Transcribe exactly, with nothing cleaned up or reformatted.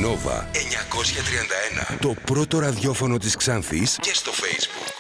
Nova εννιακόσια τριάντα ένα. Το πρώτο ραδιόφωνο της Ξάνθης και στο Facebook.